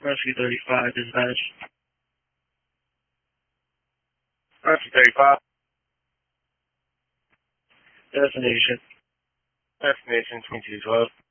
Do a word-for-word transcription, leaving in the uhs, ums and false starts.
Rescue thirty-five, dispatch. Rescue thirty-five. Destination. Destination twenty-two twelve.